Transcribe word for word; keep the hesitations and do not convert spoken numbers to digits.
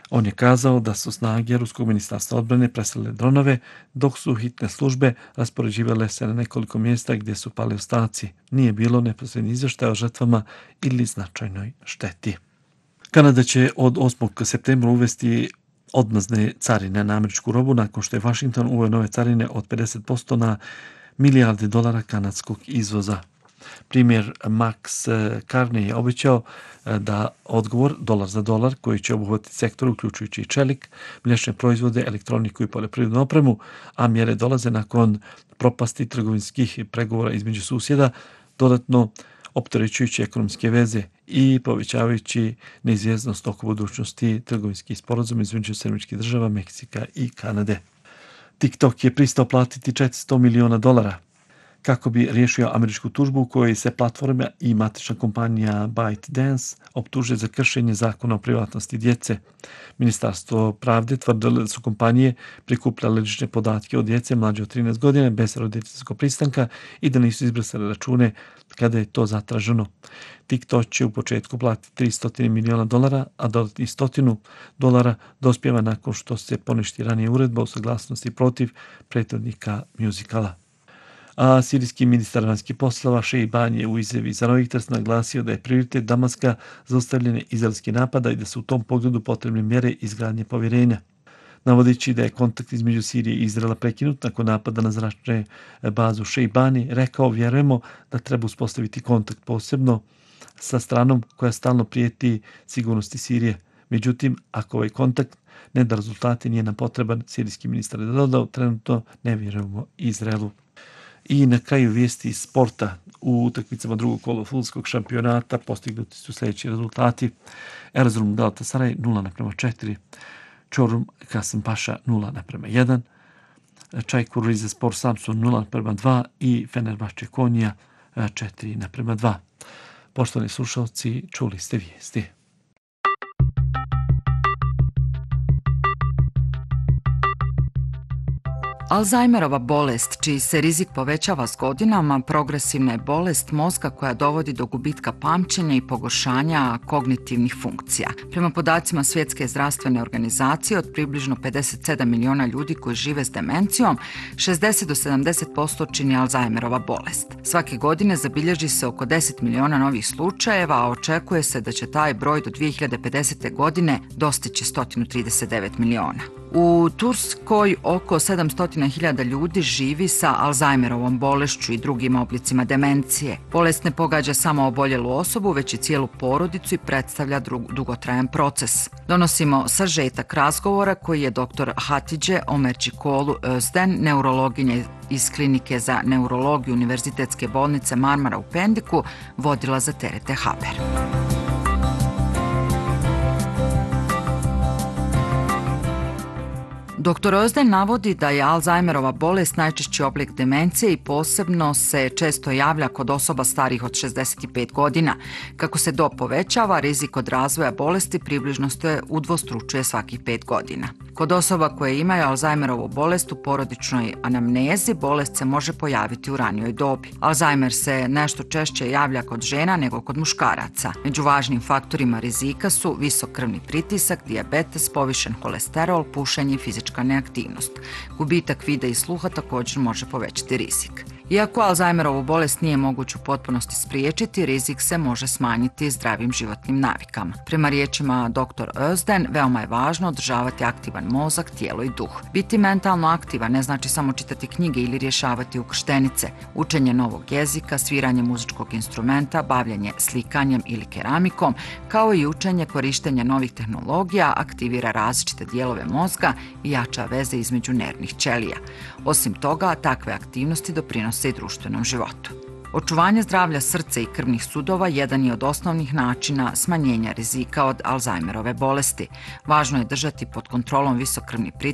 On je kazao da su snage Ruskog ministarstva odbrane preselile dronove, dok su hitne službe raspoređivale se na nekoliko mjesta gdje su pali ostaci. Nije bilo neposrednih izvještaja o žrtvama ili značajnoj šteti. Kanada će od osmog septembra uvesti odmazne carine na američku robu nakon što je Washington uveo nove carine od pedeset posto na milijarde dolara kanadskog izvoza. Primjer Max Carney je obećao da odgovor dolar za dolar koji će obuhvatiti sektor uključujući i čelik, mliječne proizvode, elektroniku i poljoprivrednu opremu, a mjere dolaze nakon propasti trgovinskih pregovora između susjeda, dodatno opterećujući ekonomske veze i povećavajući neizvjesnost oko budućnosti trgovinskih sporazuma između Sjedinjenih Država, Meksika i Kanade. TikTok je pristao platiti četiristo miliona dolara kako bi riješio američku tužbu u kojoj se platforma i matična kompanija ByteDance optuže za kršenje zakona o privatnosti djece. Ministarstvo pravde tvrdilo da su kompanije prikupljale lične podatke od djece mlađe od trinaest godina bez roditeljskog pristanka i da nisu izbrisale račune kada je to zatraženo. TikTok će u početku platiti tristo miliona dolara, a dodatnih stotinu dolara dospijeva nakon što se poništi ranije uredba o saglasnosti protiv prethodnika muzikala. A sirijski ministar vanjskih poslova Šejban je u izjavi za Reuters naglasio da je prioritet Damaska zaustavljanje izraelskih napada i da su u tom pogledu potrebne mjere izgradnje povjerenja. Navodeći da je kontakt između Sirije i Izraela prekinut nakon napada na zračnu bazu Šejbani, rekao vjerujemo da treba uspostaviti kontakt posebno sa stranom koja stalno prijeti sigurnosti Sirije. Međutim, ako ovaj kontakt ne da rezultate, nije nam potreban, sirijski ministar je dodao, trenutno ne vjerujemo Izraelu. I na kraju vijesti iz sporta. U utakmicama drugog kola fudbalskog šampionata postignuti su sljedeći rezultati. Erzurum Galatasaray nula naprema četiri, Çorum Kasımpaşa nula naprema jedan, Čaykur Rizespor Samsun nula naprema dva i Fenerbahče Konja četiri naprema dva. Poštovani slušalci, čuli ste vijesti. Alzheimerova bolest, čiji se rizik povećava s godinama, progresivna je bolest mozga koja dovodi do gubitka pamćenja i pogoršanja kognitivnih funkcija. Prema podacima Svjetske zdravstvene organizacije, od približno pedeset sedam miliona ljudi koji žive s demencijom, šezdeset do sedamdeset posto čini Alzheimerova bolest. Svake godine zabilježi se oko deset miliona novih slučajeva, a očekuje se da će taj broj do dvije hiljade pedesete. godine dostići sto trideset devet miliona. U Turskoj oko sedamsto hiljada ljudi živi sa Alzheimerovom bolešću i drugim oblicima demencije. Bolest ne pogađa samo oboljelu osobu, već i cijelu porodicu i predstavlja dugotrajan proces. Donosimo sažetak razgovora koji je doktor Hatice Ömercikoglu Özden, neurologinja iz Klinike za neurologiju Univerzitetske bolnice Marmara u Pendiku, vodila za T R T Haber. doktor Özden navodi da je Alzheimerova bolest najčešći oblik demencije i posebno se često javlja kod osoba starijih od šezdeset pet godina. Kako se dob povećava, rizik od razvoja bolesti približno se udvostručuje svakih pet godina. Kod osoba koje imaju Alzheimerovu bolest u porodičnoj anamnezi, bolest se može pojaviti u ranijoj dobi. Alzheimer se nešto češće javlja kod žena nego kod muškaraca. Među važnim faktorima rizika su visok krvni pritisak, dijabetes, povišen holesterol, pušenje i fizička neaktivnost. Gubitak vida i sluha također može povećati rizik. Iako Alzheimerovu bolest nije moguće u potpunosti spriječiti, rizik se može smanjiti zdravim životnim navikama. Prema riječima doktor Özden, veoma je važno održavati aktivan mozak, tijelo i duh. Biti mentalno aktivan ne znači samo čitati knjige ili rješavati ukrštenice. Učenje novog jezika, sviranje muzičkog instrumenta, bavljanje slikanjem ili keramikom, kao i učenje korištenja novih tehnologija aktivira različite dijelove mozga i jača veze između nervnih ćelija. Osim toga, takve aktivnosti doprinose i društvenom životu. Očuvanje zdravlja srca i krvnih sudova jedan je od osnovnih načina smanjenja rizika od Alzheimerove bolesti. Važno je držati pod kontrolom visok krvni pritisak